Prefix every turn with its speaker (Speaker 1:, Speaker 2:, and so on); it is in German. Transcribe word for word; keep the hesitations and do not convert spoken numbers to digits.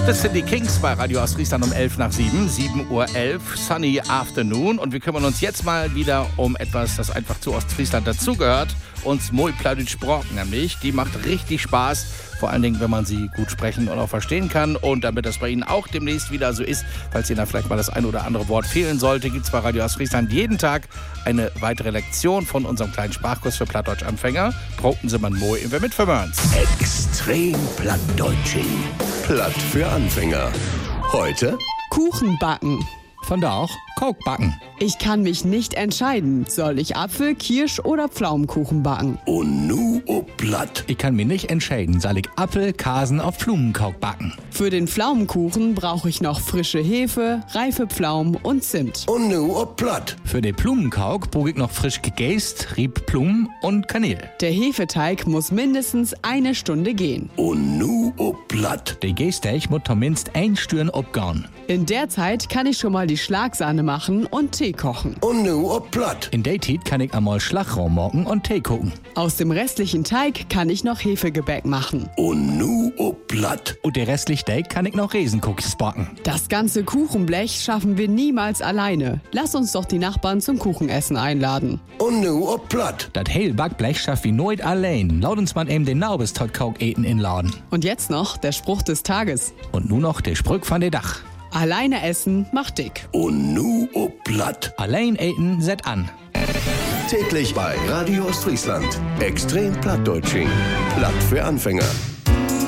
Speaker 1: The City Kings bei Radio Ostfriesland um elf nach sieben, sieben Uhr elf, Sunny Afternoon. Und wir kümmern uns jetzt mal wieder um etwas, das einfach zu Ostfriesland dazugehört. Uns Moi Plattdeutsch Sprachen nämlich. Die macht richtig Spaß. Vor allen Dingen, wenn man sie gut sprechen und auch verstehen kann. Und damit das bei Ihnen auch demnächst wieder so ist, falls Ihnen da vielleicht mal das ein oder andere Wort fehlen sollte, gibt es bei Radio Ostfriesland jeden Tag eine weitere Lektion von unserem kleinen Sprachkurs für Plattdeutsch-Anfänger. Broten Sie mal Moi in wer mit vermörns.
Speaker 2: Extrem Plattdeutsching. Platt für Anfänger. Heute
Speaker 3: Kuchen backen.
Speaker 4: Von da auch Coke backen.
Speaker 3: Ich kann mich nicht entscheiden. Soll ich Apfel-, Kirsch- oder Pflaumenkuchen backen?
Speaker 2: und nu o Platt.
Speaker 4: Ich kann mich nicht entscheiden, soll ich Apfel, Kasen auf Blumenkauk backen.
Speaker 3: Für den Pflaumenkuchen brauche ich noch frische Hefe, reife Pflaumen und Zimt.
Speaker 2: Und nu o Platt.
Speaker 4: Für den Blumenkauk brauche ich noch frisch gegäst, Rieb, Blumen und Kanäle.
Speaker 3: Der Hefeteig muss mindestens eine Stunde gehen.
Speaker 2: Und nu o Platt.
Speaker 4: Der Gästeig muss zumindest ein Stüren abgehen.
Speaker 3: In der Zeit kann ich schon mal die Schlagsahne machen und Tee kochen.
Speaker 2: Und nu o Platt.
Speaker 4: In der Zeit kann ich einmal Schlagraum morgen und Tee kochen.
Speaker 3: Aus dem restlichen Teig kann ich noch Hefegebäck machen.
Speaker 2: Und nu o Platt.
Speaker 4: Und der restliche Teig kann ich noch Riesencookies backen.
Speaker 3: Das ganze Kuchenblech schaffen wir niemals alleine. Lass uns doch die Nachbarn zum Kuchenessen einladen.
Speaker 2: Und nu o Platt.
Speaker 4: Das hell Backblech schafft wie nooit allein. Laut uns man eben den Naubes tot Kauk eten inladen.
Speaker 3: Und jetzt noch der Spruch des Tages.
Speaker 4: Und nun noch der Sprück von der Dach.
Speaker 3: Alleine essen macht dick.
Speaker 2: Und nu o Platt.
Speaker 4: Allein eten set an.
Speaker 2: Täglich bei Radio Ostfriesland. Extrem Plattdeutsching. Platt für Anfänger.